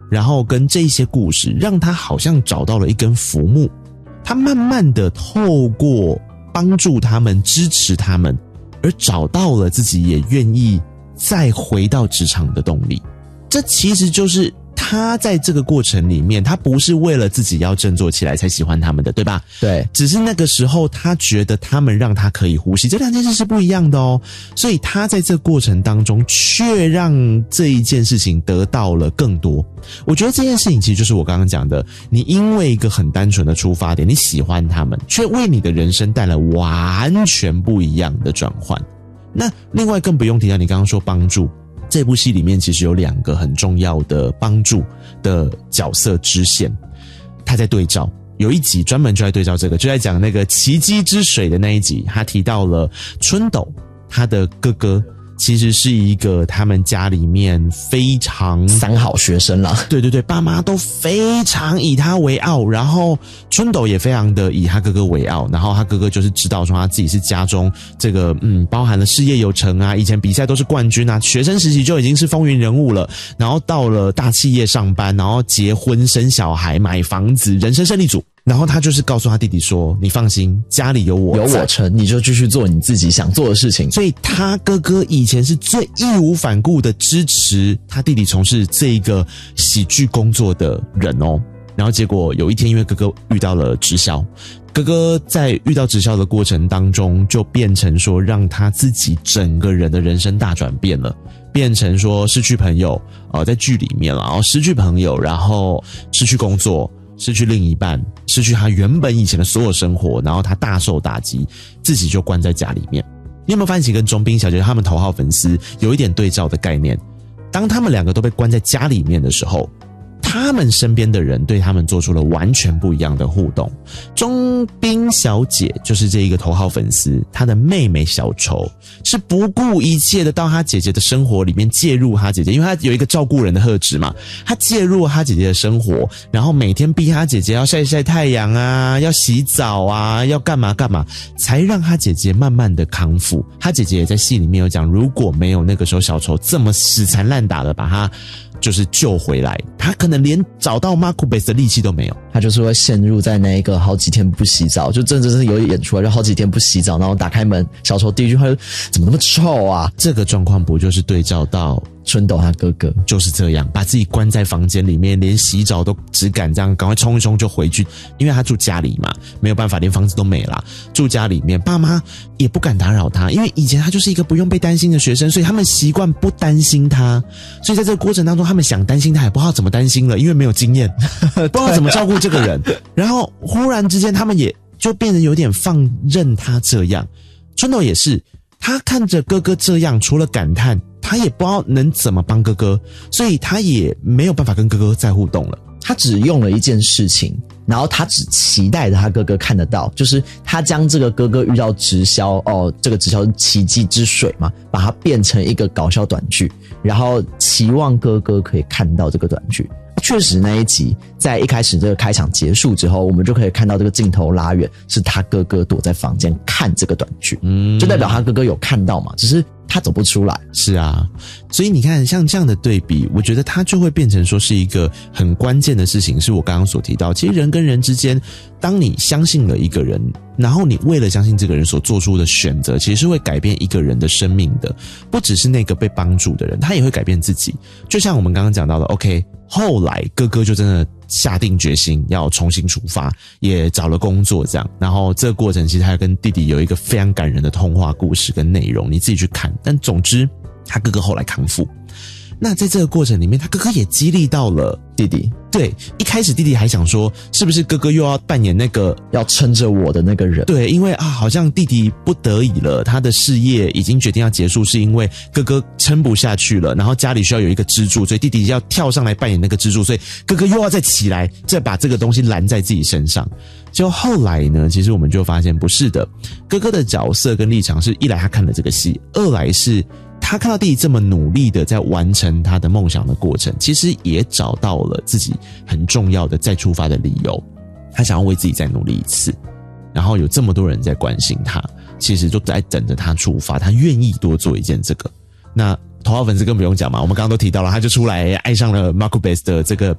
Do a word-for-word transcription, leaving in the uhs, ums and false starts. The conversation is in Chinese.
然后跟这些故事让他好像找到了一根浮木，他慢慢的透过帮助他们支持他们而找到了自己也愿意再回到职场的动力。这其实就是他在这个过程里面，他不是为了自己要振作起来才喜欢他们的，对吧？ 对， 只是那个时候他觉得他们让他可以呼吸，这两件事是不一样的哦。所以他在这个过程当中却让这一件事情得到了更多。我觉得这件事情其实就是我刚刚讲的，你因为一个很单纯的出发点，你喜欢他们，却为你的人生带来完全不一样的转换。那另外更不用提到你刚刚说帮助，这部戏里面其实有两个很重要的帮助的角色支线，他在对照，有一集专门就在对照这个，就在讲那个奇迹之水的那一集，他提到了春斗他的哥哥其实是一个他们家里面非常三好学生啦， 对对对，爸妈都非常以他为傲，然后春斗也非常的以他哥哥为傲，然后他哥哥就是知道说他自己是家中这个嗯包含了事业有成啊，以前比赛都是冠军啊，学生时期就已经是风云人物了，然后到了大企业上班，然后结婚生小孩买房子，人生胜利组。然后他就是告诉他弟弟说，你放心，家里有我有我撑，你就继续做你自己想做的事情。 所以他哥哥以前是最义无反顾的支持他弟弟从事这个喜剧工作的人哦。然后结果有一天因为哥哥遇到了直销，哥哥在遇到直销的过程当中就变成说让他自己整个人的人生大转变了，变成说失去朋友呃，在剧里面然后失去朋友，然后失去工作，失去另一半，失去他原本以前的所有生活，然后他大受打击，自己就关在家里面。你有没有发现其实跟钟斌小姐他们头号粉丝有一点对照的概念？当他们两个都被关在家里面的时候，他们身边的人对他们做出了完全不一样的互动。钟斌小姐就是这一个头号粉丝，她的妹妹小丑是不顾一切的到她姐姐的生活里面介入她姐姐，因为她有一个照顾人的特质嘛，她介入她姐姐的生活，然后每天逼她姐姐要晒晒太阳啊，要洗澡啊，要干嘛干嘛，才让她姐姐慢慢的康复。她姐姐也在戏里面有讲，如果没有那个时候小丑这么死缠烂打的把她就是救回来，他可能连找到 Marcubase 的力气都没有， 他就是会陷入在那一个好几天不洗澡，就真的是有演出来，就好几天不洗澡，然后打开门，小丑第一句话就怎么那么臭啊？ 这个状况不就是对照到春斗他哥哥就是这样，把自己关在房间里面，连洗澡都只敢这样赶快冲一冲就回去，因为他住家里嘛，没有办法，连房子都没了，住家里面，爸妈也不敢打扰他，因为以前他就是一个不用被担心的学生，所以他们习惯不担心他，所以在这个过程当中他们想担心他也不知道怎么担心了，因为没有经验不知道怎么照顾这个人然后忽然之间他们也就变得有点放任他这样。春斗也是，他看着哥哥这样，除了感叹他也不知道能怎么帮哥哥，所以他也没有办法跟哥哥再互动了。 他只用了一件事情，然后他只期待着他哥哥看得到，就是他将这个哥哥遇到直销，哦，这个直销是奇迹之水嘛，把它变成一个搞笑短剧，然后期望哥哥可以看到这个短剧。确实那一集在一开始这个开场结束之后，我们就可以看到这个镜头拉远，是他哥哥躲在房间看这个短剧，嗯，就代表他哥哥有看到嘛，只是他走不出来。 是啊，所以你看像这样的对比，我觉得它就会变成说是一个很关键的事情，是我刚刚所提到，其实人跟人之间，当你相信了一个人，然后你为了相信这个人所做出的选择，其实是会改变一个人的生命的，不只是那个被帮助的人，他也会改变自己。就像我们刚刚讲到的 OK， 后来哥哥就真的下定决心要重新出发，也找了工作这样，然后这个过程其实他跟弟弟有一个非常感人的童话故事跟内容，你自己去看。但总之他哥哥后来康复，那在这个过程里面他哥哥也激励到了弟弟。对，一开始弟弟还想说是不是哥哥又要扮演那个要撑着我的那个人， 对，因为啊好像弟弟不得已了，他的事业已经决定要结束，是因为哥哥撑不下去了，然后家里需要有一个支柱，所以弟弟要跳上来扮演那个支柱，所以哥哥又要再起来，再把这个东西揽在自己身上。就后来呢，其实我们就发现不是的，哥哥的角色跟立场是一来他看了这个戏，二来是他看到弟弟这么努力的在完成他的梦想的过程，其实也找到了自己很重要的再出发的理由，他想要为自己再努力一次，然后有这么多人在关心他，其实就在等着他出发，他愿意多做一件这个。那头号粉丝更不用讲嘛，我们刚刚都提到了，他就出来爱上了 Marcubase 的这个